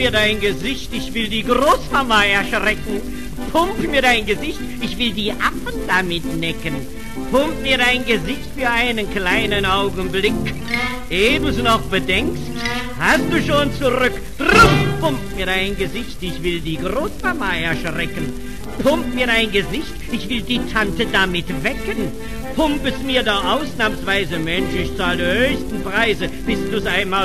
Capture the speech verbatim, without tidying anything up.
mir dein Gesicht, ich will die Großmama erschrecken. Pump mir dein Gesicht, ich will die Affen damit necken. Pump mir dein Gesicht für einen kleinen Augenblick. Ehe du's noch bedenkst, hast du schon zurück. Drum, pump mir dein Gesicht, ich will die Großmama erschrecken. Pump mir dein Gesicht, ich will die Tante damit wecken. Pump es mir da ausnahmsweise, Mensch, ich zahle die höchsten Preise, bis du's einmal